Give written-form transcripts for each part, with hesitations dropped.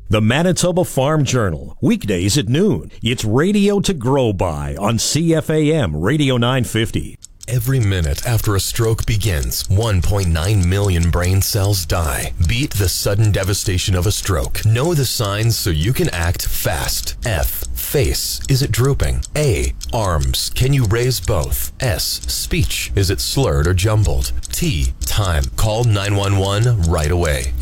The Manitoba Farm Journal, weekdays at noon. It's radio to grow by on CFAM Radio 950. Every minute after a stroke begins, 1.9 million brain cells die. Beat the sudden devastation of a stroke. Know the signs so you can act fast. F. Face. Is it drooping? A. Arms. Can you raise both? S. Speech. Is it slurred or jumbled? T. Time. Call 911 right away.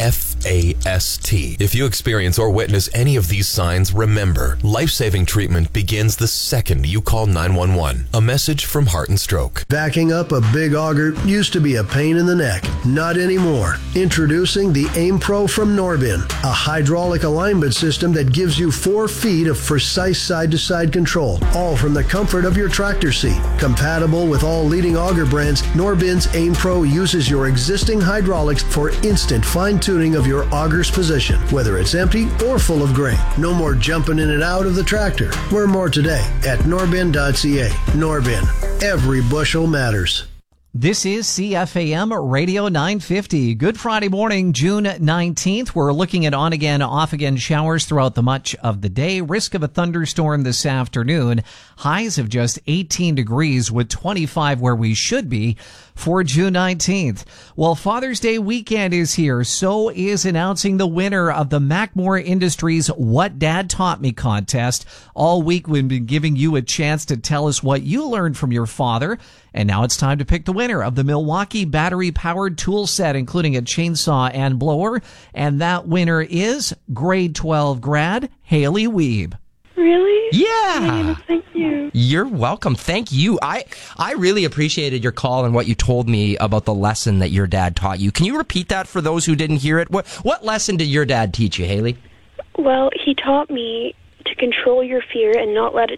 FAST. If you experience or witness any of these signs, remember, life-saving treatment begins the second you call 911. A message from Heart and Stroke. Backing up a big auger used to be a pain in the neck. Not anymore. Introducing the Aim Pro from Norbin, a hydraulic alignment system that gives you 4 feet of precise side-to-side control, all from the comfort of your tractor seat. Compatible with all leading auger brands, Norbin's Aim Pro uses your existing hydraulics for instant fine-tuning of your auger's position, whether it's empty or full of grain. No more jumping in and out of the tractor. Learn more today at norbin.ca. Norbin. Every bushel matters. This is CFAM Radio 950. Good Friday morning, June 19th. We're looking at on-again, off-again showers throughout the much of the day. Risk of a thunderstorm this afternoon. Highs of just 18 degrees with 25 where we should be for June 19th. Well, Father's Day weekend is here. So is announcing the winner of the Mackmore Industries What Dad Taught Me contest. All week we've been giving you a chance to tell us what you learned from your father. And now it's time to pick the winner of the Milwaukee battery-powered tool set, including a chainsaw and blower. And that winner is grade 12 grad Haley Weeb. Really? Yeah. Thank you. You're welcome. Thank you. I really appreciated your call and what you told me about the lesson that your dad taught you. Can you repeat that for those who didn't hear it? What lesson did your dad teach you, Haley? Well, he taught me to control your fear and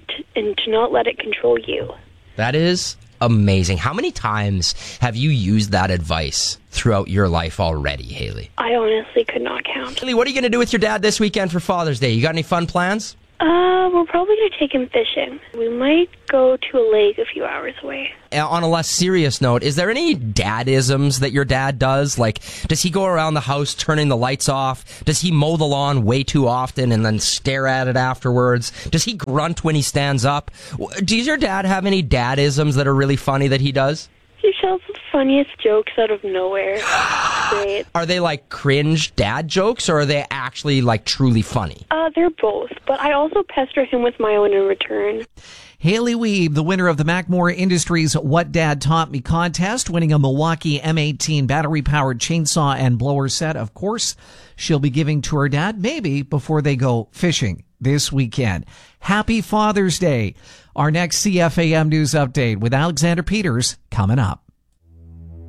to not let it control you. That is amazing. How many times have you used that advice throughout your life already, Haley? I honestly could not count. Haley, what are you going to do with your dad this weekend for Father's Day? You got any fun plans? We're probably going to take him fishing. We might go to a lake a few hours away. On a less serious note, is there any dadisms that your dad does? Like, does he go around the house turning the lights off? Does he mow the lawn way too often and then stare at it afterwards? Does he grunt when he stands up? Does your dad have any dadisms that are really funny that he does? He tells the funniest jokes out of nowhere. Great. Are they like cringe dad jokes, or are they actually like truly funny? They're both, but I also pester him with my own in return. Haley Weeb, the winner of the Mackmore Industries What Dad Taught Me contest, winning a Milwaukee M18 battery-powered chainsaw and blower set. Of course, she'll be giving to her dad maybe before they go fishing this weekend. Happy Father's Day. Our next CFAM News Update with Alexander Peters coming up.